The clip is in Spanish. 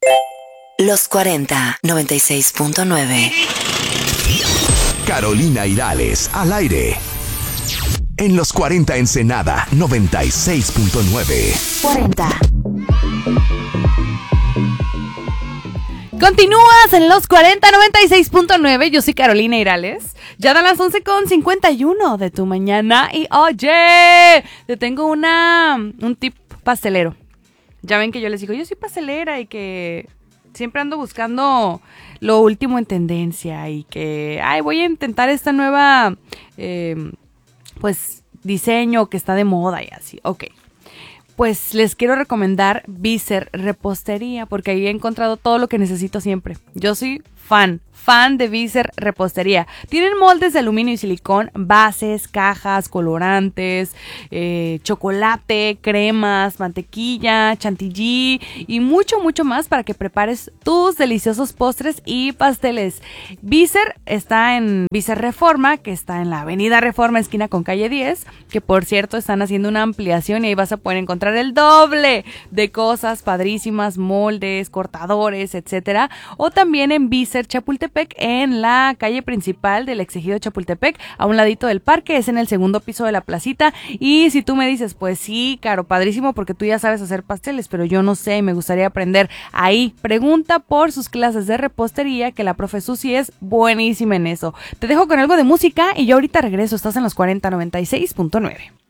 Los 40 96.9. Carolina Irales, al aire. En los 40 Ensenada 96.9. 40. Continúas en los 40 96.9. Yo soy Carolina Irales. Ya dan las 11:51 de tu mañana. Y oye, te tengo un tip pastelero. Ya ven que yo les digo, yo soy pastelera y que siempre ando buscando lo último en tendencia y que, voy a intentar esta nueva, diseño que está de moda y así. Ok. Pues les quiero recomendar Vícer Repostería, porque ahí he encontrado todo lo que necesito siempre. Yo soy fan de Vícer Repostería. Tienen moldes de aluminio y silicón, bases, cajas, colorantes, chocolate, cremas, mantequilla, chantilly y mucho más para que prepares tus deliciosos postres y pasteles. Vícer está en Vícer Reforma, que está en la Avenida Reforma, esquina con calle 10, que por cierto están haciendo una ampliación y ahí vas a poder encontrar el doble de cosas padrísimas, moldes, cortadores, etcétera. O también en Vícer Chapultepec, en la calle principal del Ejido Chapultepec, a un ladito del parque, es en el segundo piso de la placita. Y si tú me dices, pues sí, Caro, padrísimo, porque tú ya sabes hacer pasteles, pero yo no sé, me gustaría aprender. Ahí, pregunta por sus clases de repostería, que la profe Susi es buenísima en eso. Te dejo con algo de música y yo ahorita regreso. Estás en los 40 96.9.